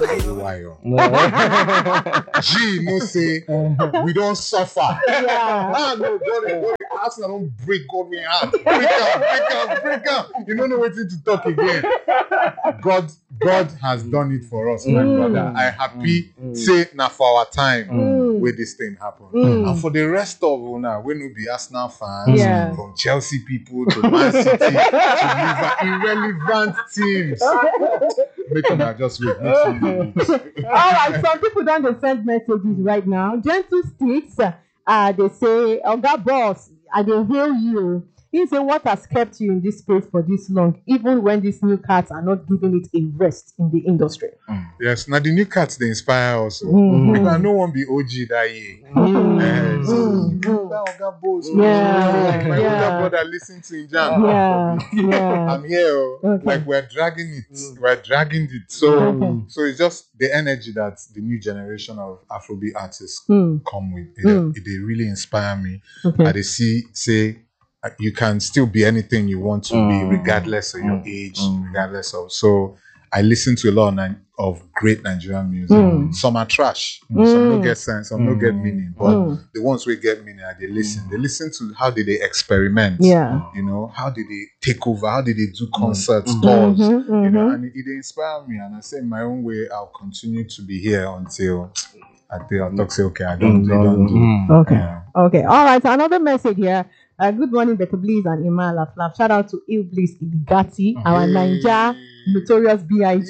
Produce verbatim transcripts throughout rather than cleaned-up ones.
Why? G, no say we don't suffer. Yeah. Ah, no, God, God, Arsenal don't break God me heart. Break up, break up, break up. You don't know what to talk again. God, God has done it for us, my Mm. brother. I happy Mm. say now for our time Mm. where this thing happen. Mm. And for the rest of una, when we be Arsenal fans, Yeah. from Chelsea people to Man City to Liverpool, irrelevant teams. Make una just wait. Make sure you wait. All right, some people don't dey send messages right now. Gentle Sticks, uh, they say, Oga Boss, I dey hail you. He say, what has kept you in this space for this long, even when these new cats are not giving it a rest in the industry? Yes, now the new cats they inspire us. Mhm. Because no one be O G that year. Mm. Eh, so Mm. you remember Oga Boss? Yeah, My yeah. older brother listen to Injam. Yeah, yeah. I'm here. oh. Okay. Like we're dragging it. We're dragging it. So Okay. so it's just the energy that the new generation of Afrobeat artists Mm. come with. It, Mm. it, they really inspire me. Okay. And they see say uh, you can still be anything you want to be, Mm. regardless of your Mm. age, Mm. regardless of. So I listen to a lot of, Ni- of great Nigerian music. Mm. Some are trash, Mm. some don't get sense, some don't get Mm. meaning. But Mm. the ones we get meaning, are they listen. They listen to how did they experiment. Yeah. You know, how did they take over? How did they do concerts, Mm. tours? Mhm, You know, mhm. and it, it inspired me. And I say in my own way, I'll continue to be here until until I'll talk say, okay, I don't do, don't do. Mm. Okay. Yeah. Okay. All right. So another message here. Uh, good morning, Better Bliss and Iman Laflaf. Shout out to Il Bliss Iligati, our Yay. Ninja notorious B I G.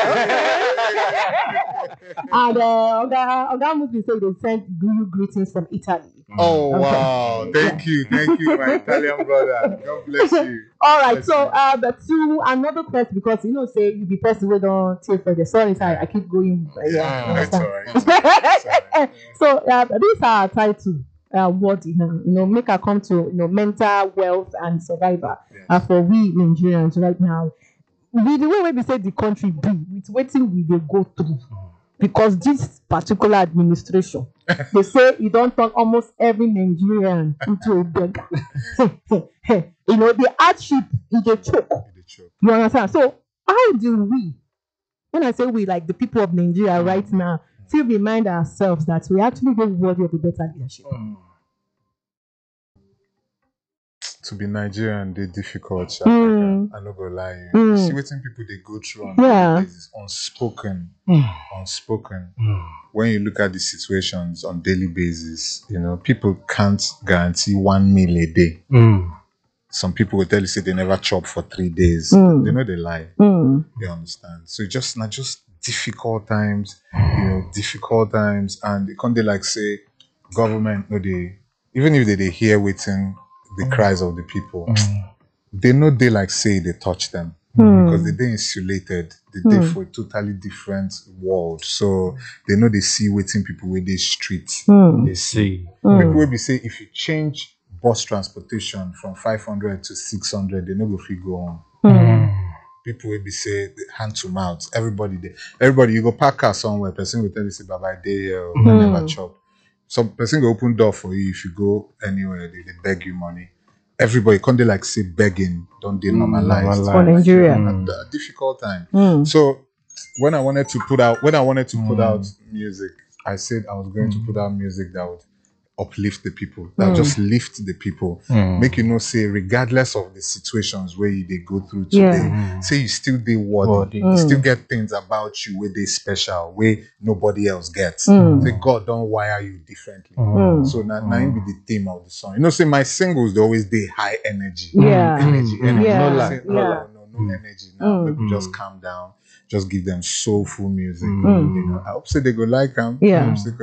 And uh, Oga Oga Muslim said they sent you greetings from Italy. Oh Okay. wow! Thank you, thank you, my Italian brother. God bless you. All right, Bless so you. uh, but to another person, because you know, say you be person we don't take for the sorry, sorry, I keep going. Uh, yeah, you It's understand? alright. It's alright. It's alright. So uh, these are title. Uh, what you know, you know, make her come to you know mental wealth and survivor. Yes. Uh, for we Nigerians right now, with the way we say the country be, with waiting we dey go through, because this particular administration, they say you don't turn almost every Nigerian into a beggar. You know the hardship is a choke. The choke. You understand? So how do we, when I say we, like the people of Nigeria right now, still remind ourselves that we actually don't worthy of a better leadership? To be Nigerian, they difficult. Sha. Mm. I no go lie. You. Mm. You see what people they go through on Yeah. daily basis, unspoken, Mm. unspoken. Mm. When you look at the situations on daily basis, you know people can't guarantee one meal a day. Mm. Some people will tell you say they never chop for three days. Mm. They know they lie. Mm. You understand? So just not just difficult times, you know, difficult times, and it can't they like say government no they even if they, they hear waiting the cries of the people, Mm. they know they like say they touch them Mm. because they they insulated, they they Mm. for a totally different world. So they know they see waiting people with this street. Mm. They see. See. Mm. People will be say if you change bus transportation from five hundred to six hundred, they no go free go on. Mm. People will be say hand to mouth. Everybody there. Everybody, you go park car somewhere. Person will tell you say bye bye day here. I Mm. never chop. Some person go open door for you if you go anywhere. They, they beg you money. Everybody can't they like say begging? Don't they Mm, normalize normalize. For Nigeria. Mm. At a difficult time. Mm. So when I wanted to put out when I wanted to put Mm. out music, I said I was going to put out music that would uplift the people, that Mm. would just lift the people. Mm. Make you know, say, regardless of the situations where you they go through Yeah. today, Mm. say you still they worthy. Worthy. You Mm. still get things about you where they special, where nobody else gets. Mm. Say God don't wire you differently. Mm. So now, now be the theme of the song. You know, say my singles they always they high energy. Yeah. Energy, Mm. energy. Yeah. No, lie, no, Yeah. lie, no, no Mm. energy now. Mm. Maybe just Mm. calm down. Just give them soulful music. Mm. You know, I hope say they go like them. Yeah. I hope say